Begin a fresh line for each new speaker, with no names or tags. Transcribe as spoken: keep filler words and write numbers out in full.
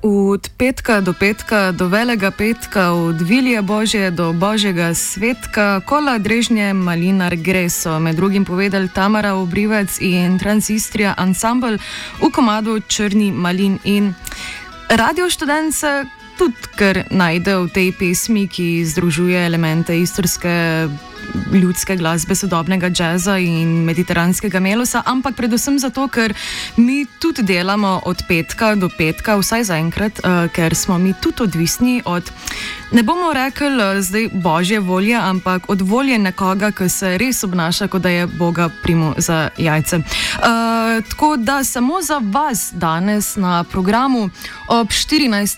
Od petka do petka, do velega petka, od vilje Božje do Božjega svetka, kola drežnje Malinar gre, so med drugim povedali Tamara Obrivec in Transistria Ensemble v komadu Črni malin. In Radio Študent se tudi kar najde v tej pesmi, ki združuje elemente istrske ljudske glasbe, sodobnega džeza in mediteranskega melosa, ampak predvsem zato, ker mi tudi delamo od petka do petka, vsaj zaenkrat, uh, ker smo mi tudi odvisni od, ne bomo rekli uh, zdaj božje volje, ampak od volje nekoga, ki se res obnaša, kot da je Boga primil za jajce. Uh, tako da samo za vas danes na programu ob štirinajsti